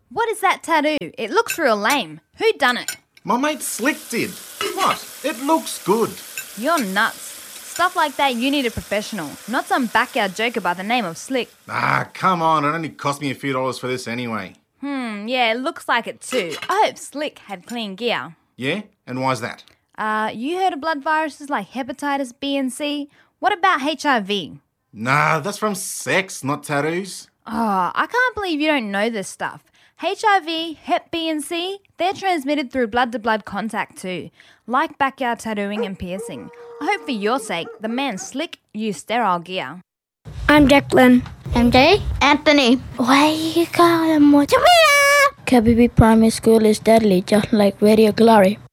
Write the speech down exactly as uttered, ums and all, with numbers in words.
What is that tattoo? It looks real lame. Who done it? My mate Slick did. What? It looks good. You're nuts. Stuff like that you need a professional, not some backyard joker by the name of Slick. Ah, come on. It only cost me a few dollars for this anyway. Hmm, yeah, it looks like it too. I hope Slick had clean gear. Yeah? And why's that? Uh, you heard of blood viruses like hepatitis B and C? What about H I V? Nah, that's from sex, not tattoos. Oh, I can't believe you don't know this stuff. H I V, Hep B and C, they're transmitted through blood-to-blood contact too, like backyard tattooing and piercing. I hope for your sake, the man Slick used sterile gear. I'm Declan. M J. Anthony. Why you call him K B B Primary School is deadly, just like Radio Glory.